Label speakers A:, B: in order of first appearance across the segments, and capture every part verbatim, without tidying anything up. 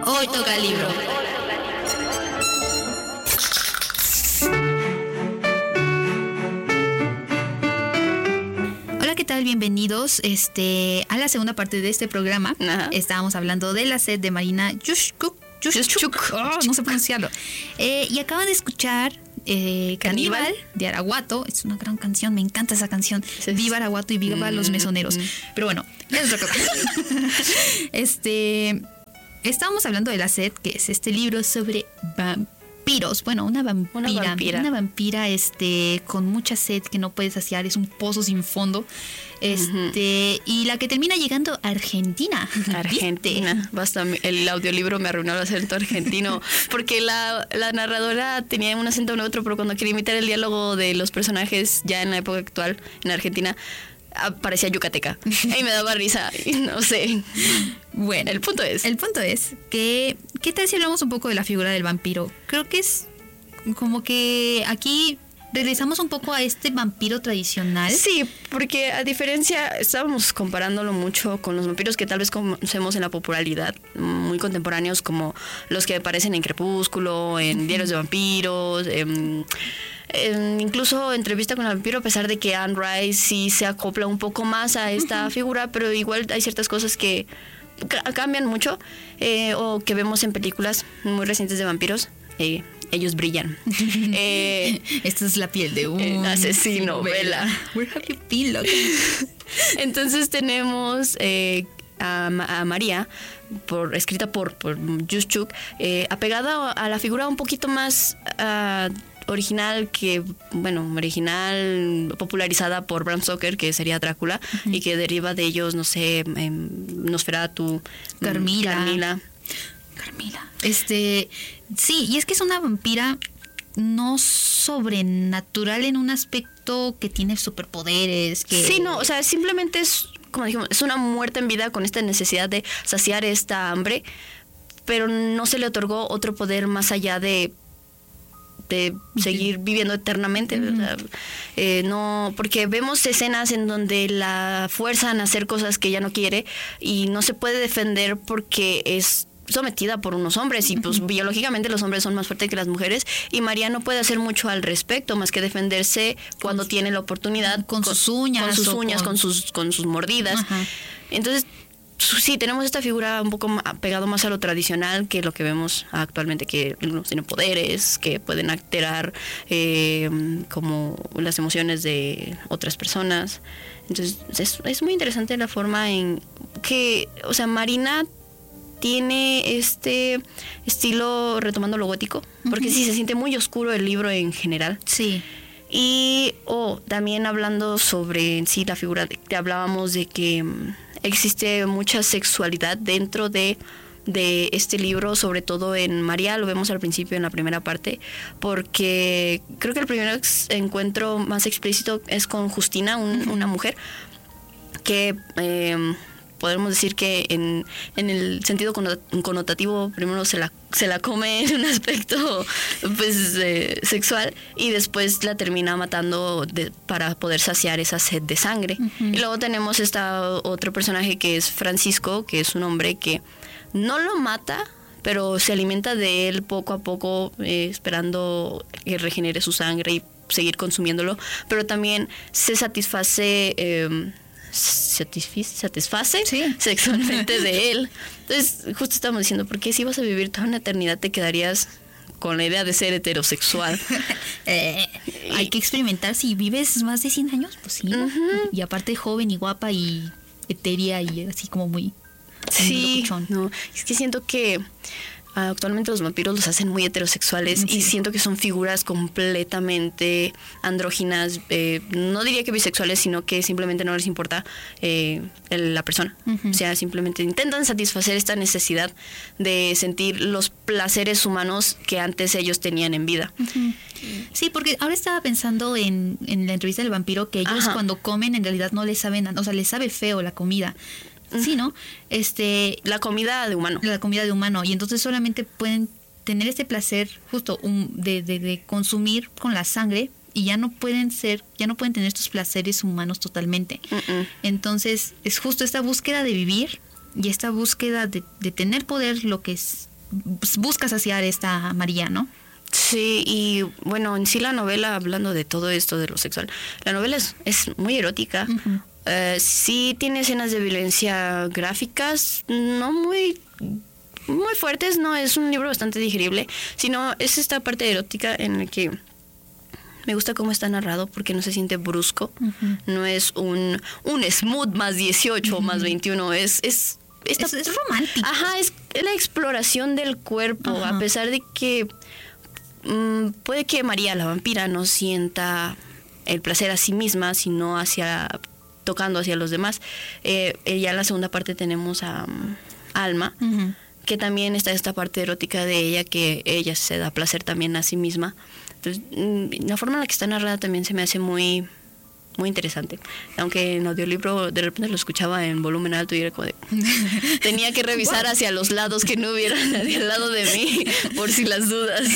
A: Hoy toca el libro. Hola, ¿qué tal? Bienvenidos este, a la segunda parte de este programa.
B: Ajá.
A: Estábamos hablando de la sed de Marina Yushchuk. Yushchuk. Oh, no sé pronunciarlo. Eh, y acaban de escuchar eh, Caníbal,
B: Caníbal
A: de Araguato. Es una gran canción, me encanta esa canción.
B: Sí.
A: Viva Araguato y viva
B: Mm,
A: los mesoneros.
B: mm.
A: Pero bueno, ya es otra cosa. este, estábamos hablando de La sed, que es este libro sobre vampiros. Bueno, una vampira.
B: Una vampira.
A: Una vampira este, con mucha sed que no puede saciar. Es un pozo sin fondo. Este, y la que termina llegando a Argentina.
B: Argentina. Basta, el audiolibro me arruinó el acento argentino. Porque la, la narradora tenía un acento neutro, pero cuando quería imitar el diálogo de los personajes ya en la época actual, en Argentina, parecía yucateca. Y me daba risa. Y no sé.
A: Bueno,
B: El punto es.
A: El punto es que, ¿qué tal si hablamos un poco de la figura del vampiro? Creo que es como que aquí regresamos un poco a este vampiro tradicional.
B: Sí, porque a diferencia, estábamos comparándolo mucho con los vampiros que tal vez conocemos en la popularidad, muy contemporáneos, como los que aparecen en Crepúsculo, en uh-huh. Diarios de Vampiros, en, en incluso Entrevista con el vampiro, a pesar de que Anne Rice sí se acopla un poco más a esta uh-huh. figura, pero igual hay ciertas cosas que ca- cambian mucho, eh, o que vemos en películas muy recientes de vampiros. Eh, ellos brillan. eh,
A: Esta es la piel de un
B: eh, asesino, vela.
A: Where have you been, loca?
B: Entonces tenemos eh, a, a María, por, escrita por, por Yushchuk, eh, apegada a la figura un poquito más uh, original que, bueno, original, popularizada por Bram Stoker, que sería Drácula, uh-huh. y que deriva de ellos, no sé, eh, Nosferatu,
A: Carmila.
B: Carmila.
A: Carmila. Este, sí, y es que es una vampira no sobrenatural en un aspecto que tiene superpoderes, que...
B: Sí, no, o sea, simplemente es, como dijimos, es una muerte en vida con esta necesidad de saciar esta hambre, pero no se le otorgó otro poder más allá de de seguir viviendo eternamente, uh-huh. o sea, eh, no, porque vemos escenas en donde la fuerzan a hacer cosas que ella no quiere y no se puede defender porque es sometida por unos hombres y pues uh-huh. biológicamente los hombres son más fuertes que las mujeres y María no puede hacer mucho al respecto más que defenderse cuando
A: con
B: tiene la oportunidad
A: con, con sus uñas
B: con sus uñas
A: con...
B: con sus con sus mordidas. Uh-huh. Entonces sí, tenemos esta figura un poco pegado más a lo tradicional que lo que vemos actualmente, que algunos tienen poderes, que pueden alterar eh, como las emociones de otras personas. Entonces es, es muy interesante la forma en que, o sea, Marina tiene este estilo retomando lo gótico, porque uh-huh. sí se siente muy oscuro el libro en general.
A: Sí.
B: Y oh, también hablando sobre en sí la figura, de, te hablábamos de que existe mucha sexualidad dentro de, de este libro, sobre todo en María, lo vemos al principio en la primera parte, porque creo que el primer encuentro más explícito es con Justina, un, uh-huh. una mujer que... Eh, podemos decir que en, en el sentido connotativo primero se la, se la come en un aspecto pues eh, sexual y después la termina matando de, para poder saciar esa sed de sangre. Uh-huh. Y luego tenemos esta otro personaje que es Francisco, que es un hombre que no lo mata, pero se alimenta de él poco a poco, eh, esperando que regenere su sangre y seguir consumiéndolo, pero también se satisface... Eh, Satisfice, satisface
A: sí.
B: sexualmente de él. Entonces, justo estamos diciendo, porque si vas a vivir toda una eternidad te quedarías con la idea de ser heterosexual?
A: eh, hay que experimentar. Si vives más de cien años, pues sí. Uh-huh. Y aparte joven y guapa y etérea y así como muy...
B: Sí, no, es que siento que actualmente los vampiros los hacen muy heterosexuales sí. y siento que son figuras completamente andróginas, eh, no diría que bisexuales, sino que simplemente no les importa eh, la persona. Uh-huh. O sea, simplemente intentan satisfacer esta necesidad de sentir los placeres humanos que antes ellos tenían en vida.
A: Uh-huh. Sí, porque ahora estaba pensando en, en la entrevista del vampiro que ellos Ajá. cuando comen en realidad no les saben, o sea, les sabe feo la comida. Sí, ¿no? Este,
B: la comida de humano.
A: La comida de humano. Y entonces solamente pueden tener este placer justo um, de, de, de consumir con la sangre y ya no pueden ser, ya no pueden tener estos placeres humanos totalmente. Uh-uh. Entonces es justo esta búsqueda de vivir y esta búsqueda de, de tener poder, lo que es busca saciar esta María, ¿no?
B: Sí, y bueno, en sí la novela, hablando de todo esto de lo sexual, la novela es, es muy erótica. Uh-huh. Uh, sí tiene escenas de violencia gráficas, no muy, muy fuertes, no es un libro bastante digerible, sino es esta parte erótica en la que me gusta cómo está narrado porque no se siente brusco, uh-huh. no es un, un smooth más dieciocho o uh-huh. más veintiuno, es... es esta,
A: es, es romántico.
B: Ajá, es la exploración del cuerpo, uh-huh. a pesar de que mmm, puede que María, la vampira, no sienta el placer a sí misma, sino hacia... tocando hacia los demás. Eh, ya en la segunda parte tenemos a um, Alma, uh-huh. que también está esta parte erótica de ella, que ella se da placer también a sí misma. Entonces, la forma en la que está narrada también se me hace muy muy interesante. Aunque en audiolibro de repente lo escuchaba en volumen alto y era como de... tenía que revisar wow. hacia los lados, que no hubiera nadie al lado de mí, por si las dudas.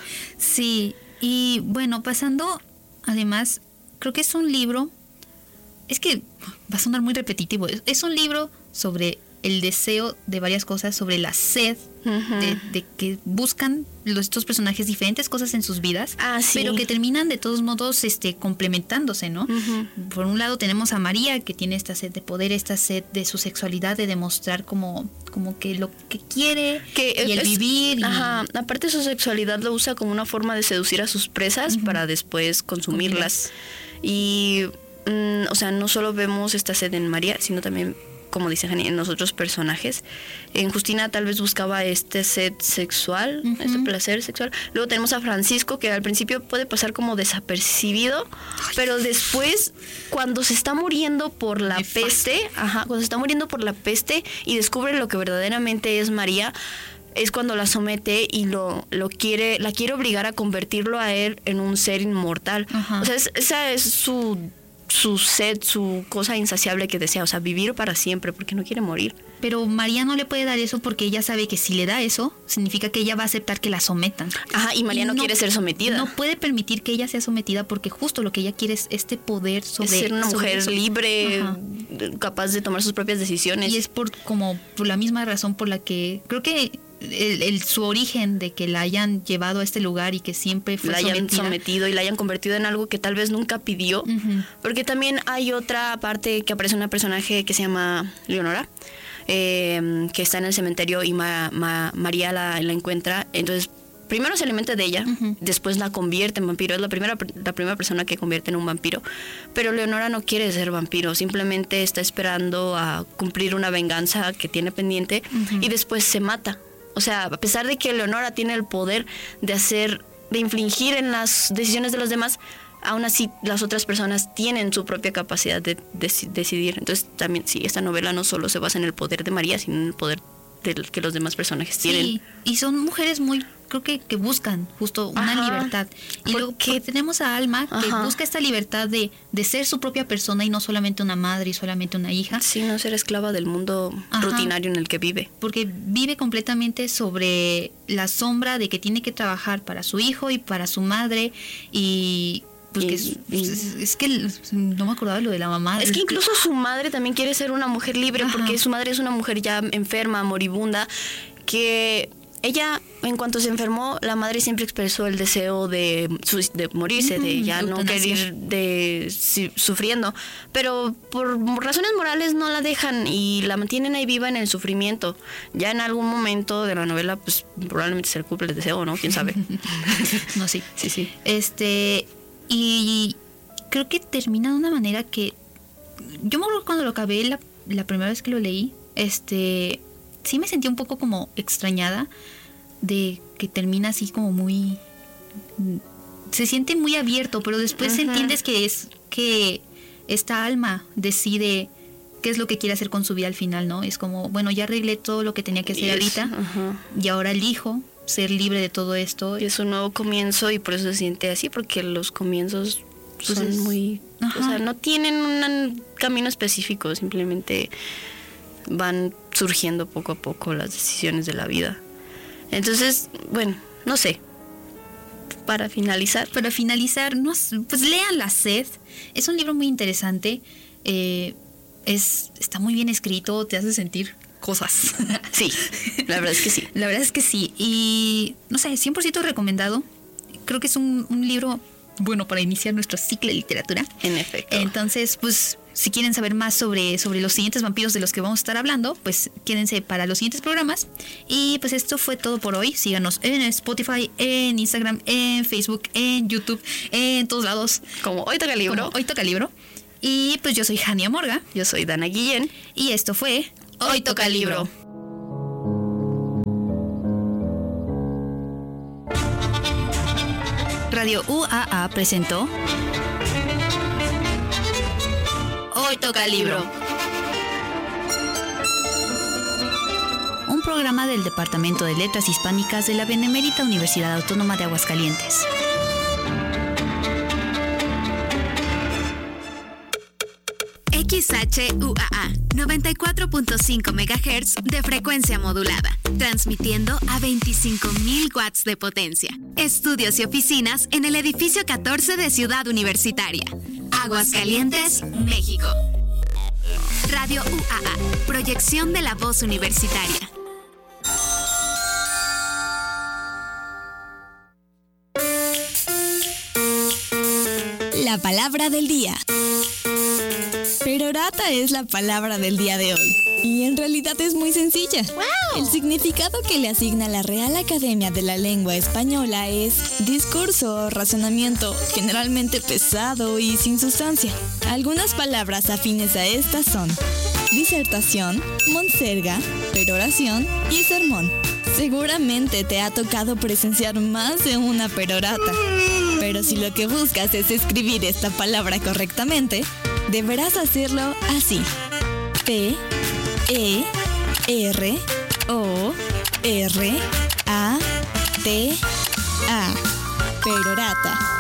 A: Sí, y bueno, pasando, además, creo que es un libro... Es que va a sonar muy repetitivo. Es un libro sobre el deseo de varias cosas, sobre la sed uh-huh. de, de que buscan los, estos personajes diferentes cosas en sus vidas,
B: ah, sí.
A: pero que terminan de todos modos este, complementándose, ¿no? Uh-huh. Por un lado tenemos a María, que tiene esta sed de poder, esta sed de su sexualidad, de demostrar como, como que lo que quiere
B: que
A: y el
B: es,
A: vivir. Y...
B: Ajá, aparte su sexualidad lo usa como una forma de seducir a sus presas uh-huh. para después consumirlas. Y... Mm, o sea, no solo vemos esta sed en María, sino también, como dice Jani, en los otros personajes. En Justina tal vez buscaba este sed sexual, uh-huh. este placer sexual. Luego tenemos a Francisco, que al principio puede pasar como desapercibido, Ay. pero después, cuando se está muriendo por la Me peste, ajá, cuando se está muriendo por la peste y descubre lo que verdaderamente es María, es cuando la somete y lo, lo quiere, la quiere obligar a convertirlo a él en un ser inmortal. Uh-huh. O sea, es, esa es su... su sed, su cosa insaciable que desea, o sea, vivir para siempre, porque no quiere morir.
A: Pero María no le puede dar eso porque ella sabe que si le da eso, significa que ella va a aceptar que la sometan.
B: Ajá, y María y no, no quiere ser sometida.
A: No puede permitir que ella sea sometida porque justo lo que ella quiere es este poder sobre...
B: Es ser una mujer
A: eso.
B: libre, Ajá. capaz de tomar sus propias decisiones.
A: Y es por como por la misma razón por la que creo que el, el, su origen de que la hayan llevado a este lugar y que siempre fue
B: la hayan
A: sometida.
B: sometido y la hayan convertido en algo que tal vez nunca pidió. Uh-huh. Porque también hay otra parte que aparece una personaje que se llama Leonora, eh, que está en el cementerio y Ma, Ma, María la, la encuentra. Entonces, primero se alimenta de ella, uh-huh. después la convierte en vampiro. Es la primera, la primera persona que convierte en un vampiro. Pero Leonora no quiere ser vampiro, simplemente está esperando a cumplir una venganza que tiene pendiente uh-huh. y después se mata. O sea, a pesar de que Leonora tiene el poder de hacer, de infligir en las decisiones de los demás, aún así las otras personas tienen su propia capacidad de, de decidir. Entonces también, sí, esta novela no solo se basa en el poder de María, sino en el poder del que los demás personajes
A: sí,
B: tienen.
A: Y son mujeres muy, creo que, que buscan justo una Ajá. libertad. Y luego que tenemos a Alma, que Ajá. busca esta libertad de, de ser su propia persona y no solamente una madre y solamente una hija.
B: Sí, no ser esclava del mundo Ajá. rutinario en el que vive.
A: Porque vive completamente sobre la sombra de que tiene que trabajar para su hijo y para su madre y... Pues que es, es, es que no me acordaba de lo de la mamá.
B: Es que incluso su madre también quiere ser una mujer libre, Ajá. porque su madre es una mujer ya enferma, moribunda, que ella, en cuanto se enfermó, la madre siempre expresó el deseo de, de morirse, uh-huh, de ya no querer de si, sufriendo. Pero por razones morales no la dejan y la mantienen ahí viva en el sufrimiento. Ya en algún momento de la novela, pues probablemente se le cumple el deseo, ¿no? ¿Quién sabe?
A: No, sí.
B: Sí, sí.
A: Este... Y creo que termina de una manera que... Yo me acuerdo cuando lo acabé la, la primera vez que lo leí, este sí me sentí un poco como extrañada de que termina así como muy... Se siente muy abierto, pero después uh-huh. entiendes que es que esta Alma decide qué es lo que quiere hacer con su vida al final, ¿no? Es como, bueno, ya arreglé todo lo que tenía que hacer yes. ahorita uh-huh. y ahora elijo ser libre de todo esto.
B: Y es un nuevo comienzo y por eso se siente así, porque los comienzos son pues es, muy... Ajá. O sea, no tienen un camino específico, simplemente van surgiendo poco a poco las decisiones de la vida. Entonces, bueno, no sé. Para finalizar.
A: Para finalizar, no, pues lean La Sed. Es un libro muy interesante. Eh, es, está muy bien escrito, te hace sentir cosas.
B: Sí, la verdad es que sí.
A: La verdad es que sí. Y no sé, cien por ciento recomendado. Creo que es un, un libro bueno para iniciar nuestro ciclo de literatura.
B: En efecto.
A: Entonces, pues, si quieren saber más sobre, sobre los siguientes vampiros de los que vamos a estar hablando, pues quédense para los siguientes programas. Y pues esto fue todo por hoy. Síganos en Spotify, en Instagram, en Facebook, en YouTube, en todos lados.
B: Como Hoy Toca Libro.
A: Como Hoy Toca Libro. Y pues yo soy Jania Morga.
B: Yo soy Dana Guillén.
A: Y esto fue
B: Hoy Toca Libro.
A: Radio U A A presentó
B: Hoy Toca Libro.
A: Un programa del Departamento de Letras Hispánicas de la Benemérita Universidad Autónoma de Aguascalientes.
C: X H U A A, noventa y cuatro punto cinco megahertz de frecuencia modulada, transmitiendo a veinticinco mil watts de potencia. Estudios y oficinas en el edificio catorce de Ciudad Universitaria. Aguascalientes, México. Radio U A A, proyección de la voz universitaria.
D: La palabra del día. Perorata es la palabra del día de hoy. Y en realidad es muy sencilla. ¡Wow! El significado que le asigna la Real Academia de la Lengua Española es discurso o razonamiento, generalmente pesado y sin sustancia. Algunas palabras afines a estas son disertación, monserga, peroración y sermón. Seguramente te ha tocado presenciar más de una perorata. Pero si lo que buscas es escribir esta palabra correctamente, deberás hacerlo así. P, E, R, O, R, A, T, A. Perorata.